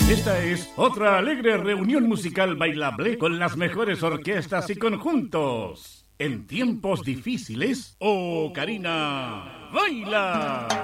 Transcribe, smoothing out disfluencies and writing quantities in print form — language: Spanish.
Esta es otra alegre reunión musical bailable con las mejores orquestas y conjuntos. En tiempos difíciles, ¡oh, Karina, baila!